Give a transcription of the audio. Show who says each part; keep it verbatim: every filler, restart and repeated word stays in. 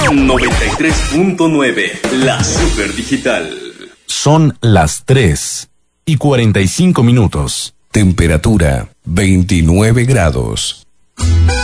Speaker 1: noventa y tres punto nueve, la Super Digital.
Speaker 2: Son las tres y cuarenta y cinco minutos.
Speaker 3: Temperatura veintinueve grados.